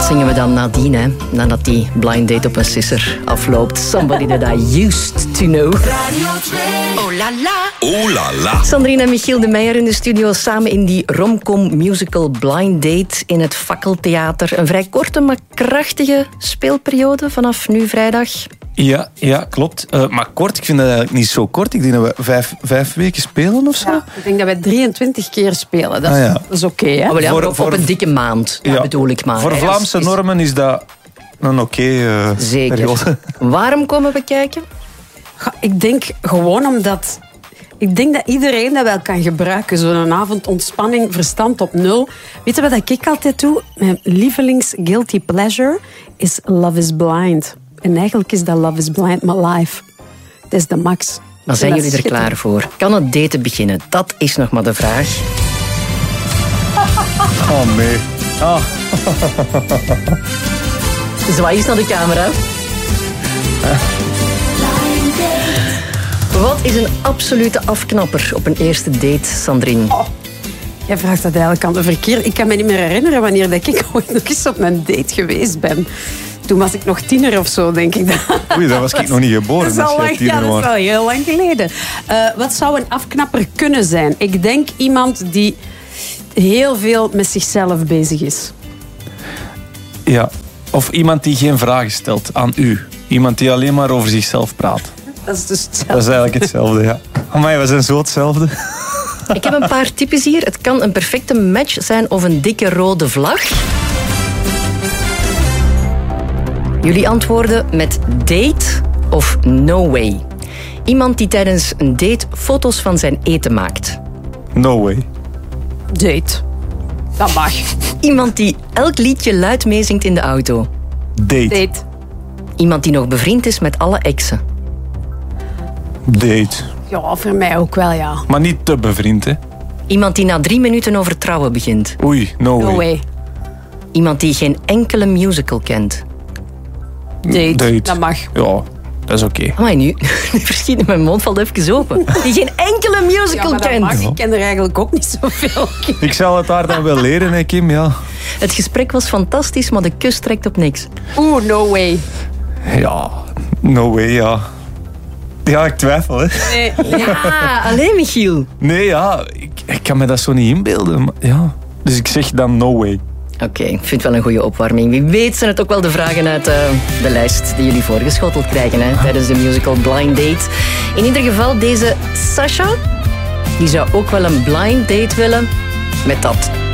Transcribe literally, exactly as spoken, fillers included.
zingen we dan nadien, hè? Nadat die blind date op een sisser afloopt. Somebody that I used to know. Oh la la. Oh la la. Sandrine en Michiel de Meijer in de studio samen in die romcom musical Blind Date in het Fakkeltheater. Een vrij korte, maar krachtige speelperiode vanaf nu vrijdag. Ja, ja, klopt. Uh, maar kort, ik vind dat eigenlijk niet zo kort. Ik denk dat we vijf, vijf weken spelen of zo. Ja, ik denk dat wij drieëntwintig keer spelen. Dat is, ah, ja. is oké, okay, hè? Oh, ja, voor, op, voor, op een dikke maand, ja, bedoel ik maar. Voor hè. Vlaamse is, normen is dat een oké okay, uh, Zeker. periode. Waarom komen we kijken? Ik denk gewoon omdat... Ik denk dat iedereen dat wel kan gebruiken. Zo'n avond ontspanning, verstand op nul. Weet je wat ik altijd doe? Mijn lievelings guilty pleasure is Love is Blind. En eigenlijk is dat Love is Blind, maar live. Het is de max. Maar zijn jullie er klaar voor? Kan het daten beginnen? Dat is nog maar de vraag. Oh nee. Oh. Zwaai eens naar de camera. Wat is een absolute afknapper op een eerste date, Sandrine? Oh, jij vraagt dat eigenlijk aan de verkeer. Ik kan me niet meer herinneren wanneer dat ik ooit nog eens op een date geweest ben. Toen was ik nog tiener of zo, denk ik. Oei, dat was ik nog niet geboren. Dat is al lang, ja, dat is al heel lang geleden. Uh, wat zou een afknapper kunnen zijn? Ik denk iemand die heel veel met zichzelf bezig is. Ja, of iemand die geen vragen stelt aan u. Iemand die alleen maar over zichzelf praat. Dat is dus hetzelfde. Dat is eigenlijk hetzelfde, ja. Amai, we zijn zo hetzelfde. Ik heb een paar types hier. Het kan een perfecte match zijn of een dikke rode vlag. Jullie antwoorden met date of no way. Iemand die tijdens een date foto's van zijn eten maakt. No way. Date. Dat mag. Iemand die elk liedje luid meezingt in de auto. Date. Date. Iemand die nog bevriend is met alle exen. Date. Ja, voor mij ook wel, ja. Maar niet te bevriend, hè. Iemand die na drie minuten over trouwen begint. Oei, no, No way. way. Iemand die geen enkele musical kent. Date. Date. Dat mag. Ja, dat is oké. Okay. Amai, nu, nu verschiet in mijn mond, valt even open. Die geen enkele musical Ja, maar dat kent. mag. Ik ken er eigenlijk ook niet zoveel. Ik zal het haar dan wel leren, hè, Kim, ja. Het gesprek was fantastisch, maar de kus trekt op niks. Oeh, no way. Ja, no way, ja. Ja, ik twijfel, hè. Nee. Ja, alleen Michiel. Nee, ja, ik, ik kan me dat zo niet inbeelden. Maar, ja. Dus ik zeg dan no way. Oké, okay, ik vind het wel een goede opwarming. Wie weet zijn het ook wel de vragen uit uh, de lijst die jullie voorgeschoteld krijgen hè, tijdens de musical Blind Date. In ieder geval, deze Sasha, die zou ook wel een blind date willen met dat